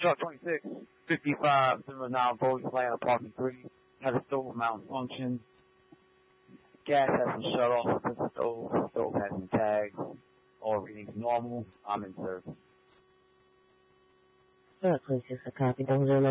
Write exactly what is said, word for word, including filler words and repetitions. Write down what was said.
truck twenty-six, fifty-five, nine volts, laying apartment three. Has a stove malfunction. Gas has been shut off with the stove. The stove has been tagged. All readings normal. I'm in service. Sir, please just a copy. Those are